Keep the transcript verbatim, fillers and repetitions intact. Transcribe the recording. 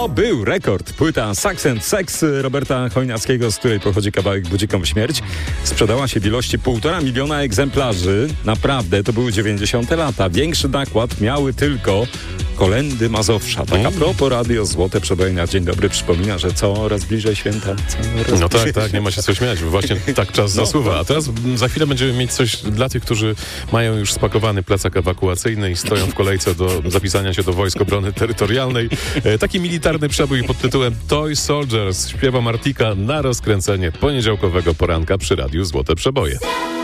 To był rekord. Płyta Sax and Sex Roberta Chojnackiego, z której pochodzi kawałek Budzikom w śmierć. Sprzedała się w ilości półtora miliona egzemplarzy. Naprawdę, to były dziewięćdziesiąte lata. Większy nakład miały tylko Kolędy Mazowsza. Tak a propos Radio Złote Przeboje. Dzień dobry, przypomina, że coraz bliżej święta. Coraz no bliżej tak, tak, nie ma się co śmiać. Właśnie tak czas no, zasuwa. A teraz za chwilę będziemy mieć coś dla tych, którzy mają już spakowany plecak ewakuacyjny i stoją w kolejce do zapisania się do Wojsk Obrony Terytorialnej. E, taki militarny przebój pod tytułem Toy Soldiers śpiewa Martika na rozkręcenie poniedziałkowego poranka przy Radiu Złote Przeboje.